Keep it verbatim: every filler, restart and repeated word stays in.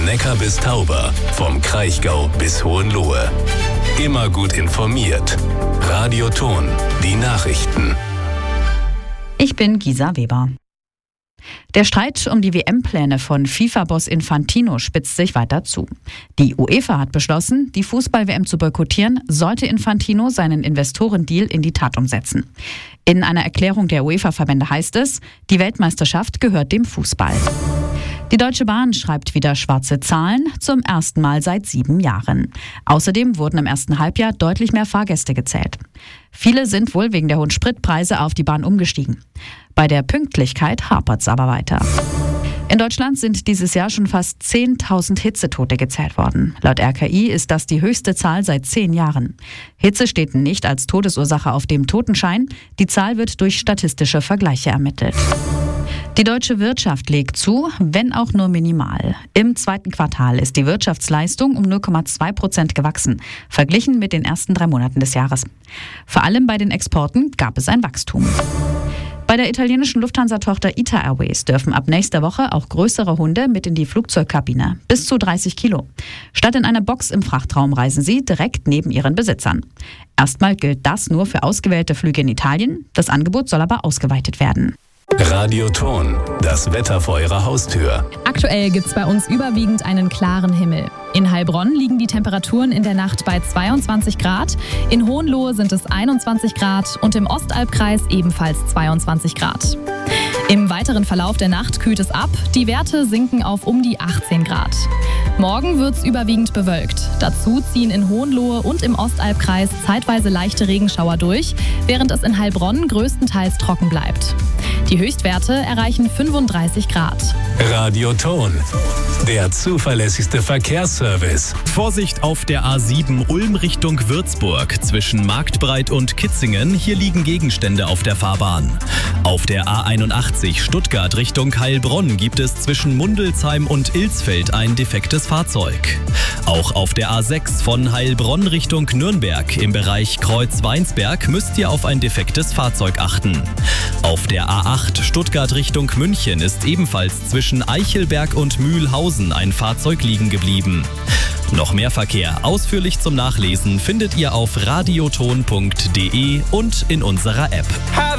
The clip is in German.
Neckar bis Tauber, vom Kraichgau bis Hohenlohe. Immer gut informiert. Radio Ton, die Nachrichten. Ich bin Gisa Weber. Der Streit um die W M-Pläne von FIFA-Boss Infantino spitzt sich weiter zu. Die UEFA hat beschlossen, die Fußball-W M zu boykottieren, sollte Infantino seinen Investorendeal in die Tat umsetzen. In einer Erklärung der UEFA-Verbände heißt es, die Weltmeisterschaft gehört dem Fußball. Die Deutsche Bahn schreibt wieder schwarze Zahlen, zum ersten Mal seit sieben Jahren. Außerdem wurden im ersten Halbjahr deutlich mehr Fahrgäste gezählt. Viele sind wohl wegen der hohen Spritpreise auf die Bahn umgestiegen. Bei der Pünktlichkeit hapert's aber weiter. In Deutschland sind dieses Jahr schon fast zehntausend Hitzetote gezählt worden. Laut R K I ist das die höchste Zahl seit zehn Jahren. Hitze steht nicht als Todesursache auf dem Totenschein. Die Zahl wird durch statistische Vergleiche ermittelt. Die deutsche Wirtschaft legt zu, wenn auch nur minimal. Im zweiten Quartal ist die Wirtschaftsleistung um null Komma zwei Prozent gewachsen, verglichen mit den ersten drei Monaten des Jahres. Vor allem bei den Exporten gab es ein Wachstum. Bei der italienischen Lufthansa-Tochter ITA Airways dürfen ab nächster Woche auch größere Hunde mit in die Flugzeugkabine, bis zu dreißig Kilo. Statt in einer Box im Frachtraum reisen sie direkt neben ihren Besitzern. Erstmal gilt das nur für ausgewählte Flüge in Italien, das Angebot soll aber ausgeweitet werden. Radio Ton, das Wetter vor Ihrer Haustür. Aktuell gibt es bei uns überwiegend einen klaren Himmel. In Heilbronn liegen die Temperaturen in der Nacht bei zweiundzwanzig Grad, in Hohenlohe sind es einundzwanzig Grad und im Ostalbkreis ebenfalls zweiundzwanzig Grad. Im weiteren Verlauf der Nacht kühlt es ab, die Werte sinken auf um die achtzehn Grad. Morgen wird es überwiegend bewölkt. Dazu ziehen in Hohenlohe und im Ostalbkreis zeitweise leichte Regenschauer durch, während es in Heilbronn größtenteils trocken bleibt. Die Höchstwerte erreichen fünfunddreißig Grad. Radio Ton, der zuverlässigste Verkehrsservice. Vorsicht auf der A sieben Ulm Richtung Würzburg zwischen Marktbreit und Kitzingen. Hier liegen Gegenstände auf der Fahrbahn. Auf der A einundachtzig Stuttgart Richtung Heilbronn gibt es zwischen Mundelsheim und Ilsfeld ein defektes Fahrzeug. Auch auf der A sechs von Heilbronn Richtung Nürnberg im Bereich Kreuz-Weinsberg müsst ihr auf ein defektes Fahrzeug achten. Auf der A acht Stuttgart Richtung München ist ebenfalls zwischen Eichelberg und Mühlhausen ein Fahrzeug liegen geblieben. Noch mehr Verkehr ausführlich zum Nachlesen findet ihr auf radioton punkt de und in unserer App.